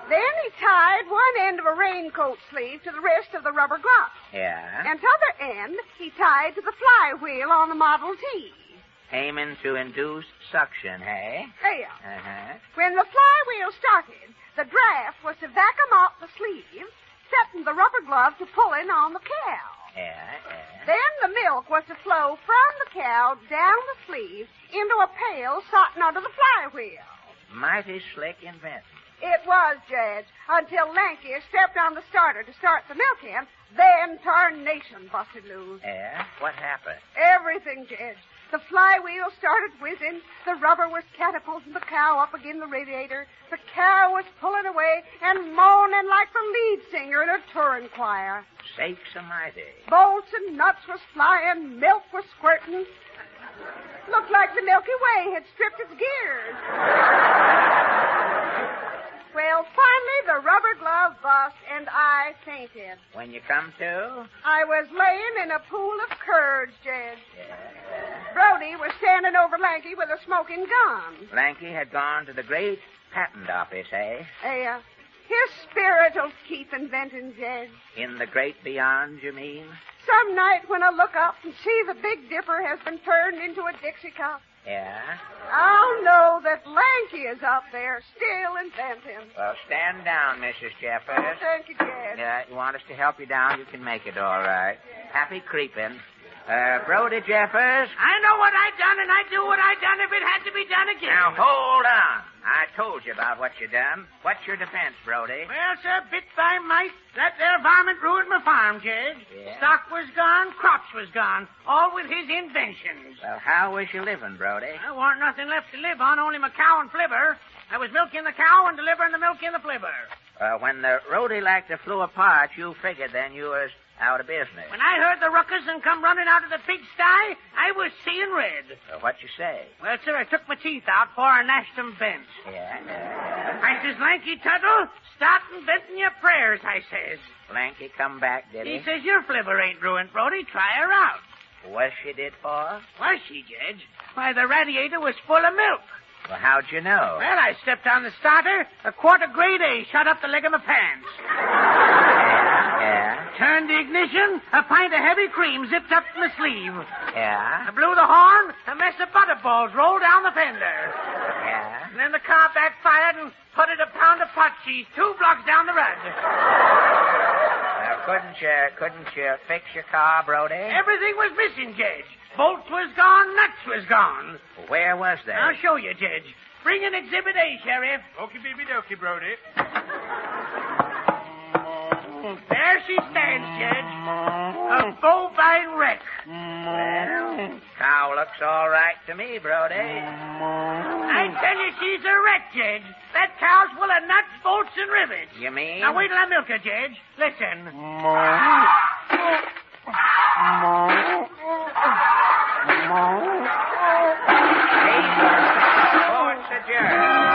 Then he tied one end of a raincoat sleeve to the wrist of the rubber glove. Yeah? And t'other end he tied to the flywheel on the Model T. Aiming to induce suction, hey? There. Uh-huh. When the flywheel started, the draft was to vacuum out the sleeve, setting the rubber glove to pulling on the cow. Yeah. Then the milk was to flow from the cow down the sleeve into a pail sotting under the flywheel. Mighty slick invention. It was, Judge, until Lanky stepped on the starter to start the milking. Then tarnation busted loose. Yeah? What happened? Everything, Judge. The flywheel started whizzing. The rubber was catapulting the cow up against the radiator. The cow was pulling away and moaning like the lead singer in a touring choir. Sakes almighty. Bolts and nuts was flying. Milk was squirting. Looked like the Milky Way had stripped its gears. Well, finally, the rubber glove bust, and I fainted. When you come to? I was laying in a pool of curds, Jed. Yeah. Brody was standing over Lanky with a smoking gun. Lanky had gone to the great patent office, eh? His spirit'll keep inventing, Jed. In the great beyond, you mean? Some night when I look up and see the Big Dipper has been turned into a Dixie cup, Yeah? I'll know that Lanky is up there still inventing. Well, stand down, Mrs. Jeffers. Oh, thank you, Jed. You want us to help you down, you can make it all right. Happy creeping. Brody Jeffers. I know what I done, and I'd do what I done if it had to be done again. Now, hold on. I told you about what you done. What's your defense, Brody? Well, sir, bit by mite, that there varmint ruined my farm, Jed. Yeah? Stock was gone, crops was gone, all with his inventions. Well, how was you living, Brody? There weren't nothing left to live on, only my cow and flivver. I was milking the cow and delivering the milk in the flivver. When the roadie lacta flew apart, you figured then you was out of business. When I heard the ruckus and come running out of the pigsty, I was seeing red. What'd you say? Well, sir, I took my teeth out before I gnashed them bent. Yeah? I says, Lanky Tuttle, start inventing your prayers, I says. Lanky come back, did He he? says, your flivver ain't ruined, Brody. Try her out. Was she did for? Was she, Judge? Why, the radiator was full of milk. Well, how'd you know? Well, I stepped on the starter. A quart of grade A shot up the leg of my pants. Yeah? Turned the ignition. A pint of heavy cream zipped up my sleeve. Yeah? I blew the horn. A mess of butter balls rolled down the fender. Yeah? And then the car backfired and putted a pound of pot cheese 2 blocks down the road. Well, couldn't you fix your car, Brody? Everything was missing, Judge. Bolts was gone, nuts was gone. Where was that? I'll show you, Judge. Bring in Exhibit A, Sheriff. Okie dokie, Brody. There she stands, Judge. A bovine wreck. Well, cow looks all right to me, Brody. I tell you, she's a wreck, Judge. That cow's full of nuts, bolts, and rivets. You mean? Now, wait till I milk her, Judge. Listen. Court's adjourned.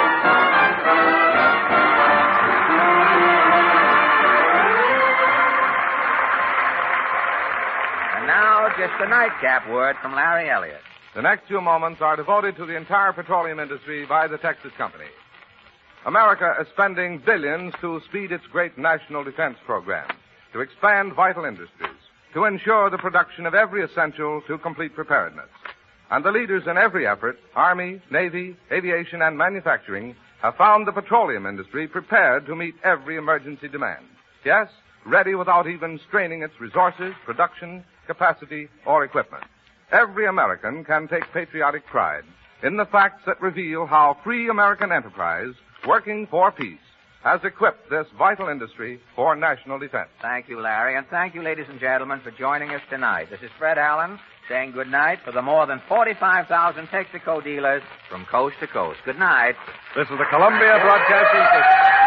And now, just a nightcap word from Larry Elliott. The next few moments are devoted to the entire petroleum industry by the Texas Company. America is spending billions to speed its great national defense program, to expand vital industries, to ensure the production of every essential to complete preparedness. And the leaders in every effort, Army, Navy, aviation, and manufacturing, have found the petroleum industry prepared to meet every emergency demand. Yes, ready without even straining its resources, production, capacity, or equipment. Every American can take patriotic pride in the facts that reveal how free American enterprise, working for peace, has equipped this vital industry for national defense. Thank you, Larry, and thank you, ladies and gentlemen, for joining us tonight. This is Fred Allen saying good night for the more than 45,000 Texaco dealers from coast to coast. Good night. This is the Columbia Broadcasting System.